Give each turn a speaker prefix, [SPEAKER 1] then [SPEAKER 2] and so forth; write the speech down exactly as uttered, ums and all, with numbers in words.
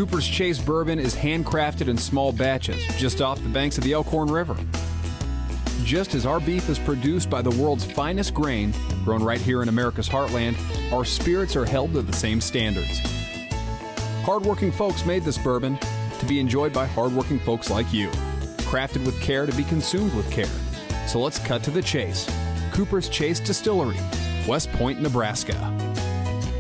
[SPEAKER 1] Cooper's Chase Bourbon is handcrafted in small batches just off the banks of the Elkhorn River. Just as our beef is produced by the world's finest grain, grown right here in America's heartland, our spirits are held to the same standards. Hardworking folks made this bourbon to be enjoyed by hardworking folks like you. Crafted with care to be consumed with care. So let's cut to the chase. Cooper's Chase Distillery, West Point, Nebraska.